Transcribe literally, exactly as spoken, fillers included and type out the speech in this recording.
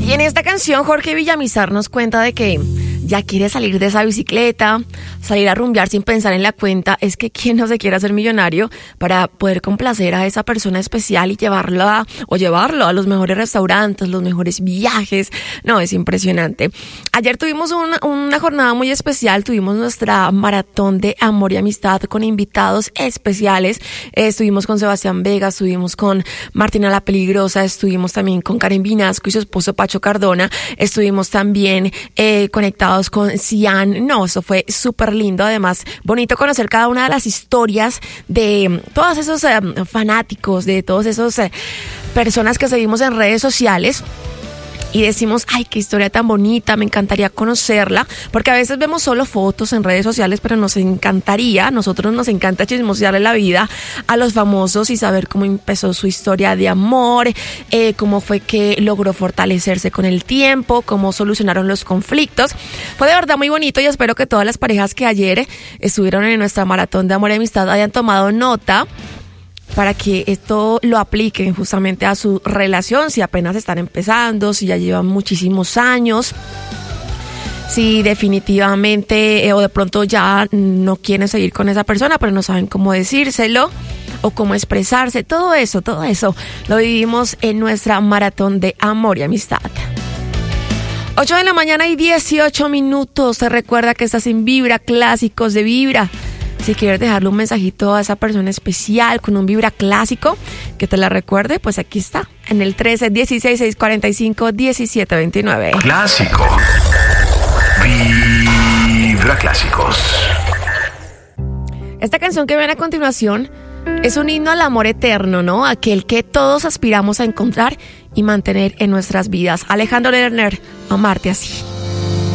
Y en esta canción Jorge Villamizar nos cuenta de que ya quiere salir de esa bicicleta, salir a rumbear sin pensar en la cuenta. Es que quién no se quiere hacer millonario para poder complacer a esa persona especial y llevarla o llevarlo a los mejores restaurantes, los mejores viajes. No, es impresionante. Ayer tuvimos una, una jornada muy especial, tuvimos nuestra maratón de amor y amistad con invitados especiales. Eh, estuvimos con Sebastián Vega, estuvimos con Martina la Peligrosa, estuvimos también con Karen Vinasco y su esposo Pacho Cardona, estuvimos también eh, conectados con Cian. No, eso fue súper lindo. Además, bonito conocer cada una de las historias de todos esos eh, fanáticos, de todos esos eh, personas que seguimos en redes sociales. Y decimos, ay, qué historia tan bonita, me encantaría conocerla, porque a veces vemos solo fotos en redes sociales, pero nos encantaría, a nosotros nos encanta chismosearle la vida a los famosos y saber cómo empezó su historia de amor, eh, cómo fue que logró fortalecerse con el tiempo, cómo solucionaron los conflictos. Fue de verdad muy bonito y espero que todas las parejas que ayer estuvieron en nuestra maratón de amor y amistad hayan tomado nota para que esto lo apliquen justamente a su relación, si apenas están empezando, si ya llevan muchísimos años, si definitivamente eh, o de pronto ya no quieren seguir con esa persona, pero no saben cómo decírselo o cómo expresarse. Todo eso, todo eso lo vivimos en nuestra maratón de amor y amistad. ocho de la mañana y dieciocho minutos. Te recuerda que estás en Vibra, clásicos de Vibra. Si quieres dejarle un mensajito a esa persona especial con un Vibra clásico que te la recuerde, pues aquí está, en el trece, dieciséis, seiscientos cuarenta y cinco, diecisiete veintinueve. Clásico. Vibra Clásicos. Esta canción que ven a continuación es un himno al amor eterno, ¿no? Aquel que todos aspiramos a encontrar y mantener en nuestras vidas. Alejandro Lerner, amarte así.